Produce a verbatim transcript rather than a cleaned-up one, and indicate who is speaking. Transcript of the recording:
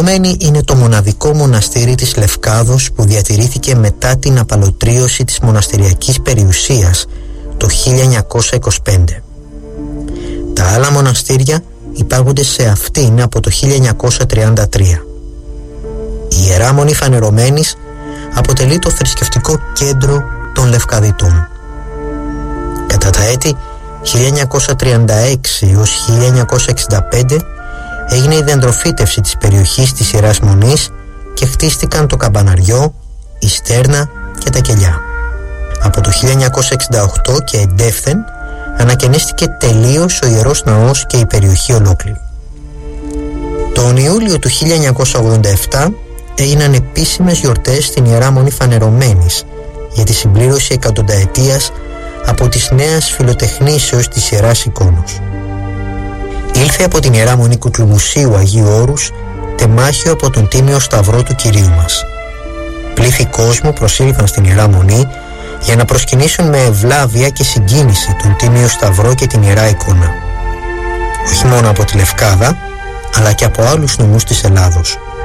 Speaker 1: Φανερωμένη είναι το μοναδικό μοναστήρι της Λευκάδος που διατηρήθηκε μετά την απαλωτρίωση της μοναστηριακής περιουσίας το χίλια εννιακόσια είκοσι πέντε. Τα άλλα μοναστήρια υπάρχονται σε αυτήν από το χίλια εννιακόσια τριάντα τρία. Η Ιερά Μονή Φανερωμένης αποτελεί το θρησκευτικό κέντρο των Λευκαδιτών. Κατά τα έτη χίλια εννιακόσια τριάντα έξι έως χίλια εννιακόσια εξήντα πέντε έγινε η διαντροφύτευση της περιοχής της Ιεράς Μονής και χτίστηκαν το καμπαναριό, η στέρνα και τα κελιά. Από το χίλια εννιακόσια εξήντα οκτώ και εντεύθεν ανακαινίστηκε τελείως ο Ιερός Ναός και η περιοχή ολόκληρη. Τον Ιούλιο του χίλια εννιακόσια ογδόντα επτά έγιναν επίσημες γιορτές στην Ιερά Μονή Φανερωμένης για τη συμπλήρωση εκατονταετίας από της νέας φιλοτεχνήσεως της Ιεράς Εικόνος. Ήλθε από την Ιερά Μονή Κουκλουμουσίου Αγίου Όρους τεμάχιο από τον Τίμιο Σταυρό του Κυρίου μας. Πλήθη κόσμου προσήλθαν στην Ιερά Μονή για να προσκυνήσουν με ευλάβεια και συγκίνηση τον Τίμιο Σταυρό και την Ιερά Εικόνα. Όχι μόνο από τη Λευκάδα, αλλά και από άλλους νομούς της Ελλάδος.